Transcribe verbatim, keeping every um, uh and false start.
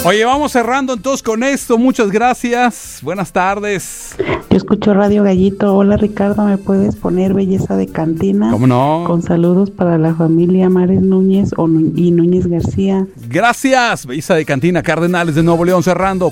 Oye, vamos cerrando entonces con esto. Muchas gracias. Buenas tardes. Yo escucho Radio Gallito. Hola, Ricardo, ¿me puedes poner Belleza de Cantina? ¿Cómo no? Con saludos para la familia Mares Núñez o Nu- y Núñez García. Gracias. Belleza de Cantina, Cardenales de Nuevo León cerrando.